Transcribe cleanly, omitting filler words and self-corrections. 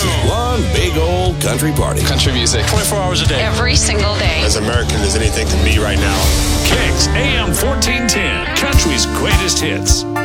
One big old country party. Country music. 24 hours a day. Every single day. As American as anything can be right now. Kicks AM 1410. Country's greatest hits.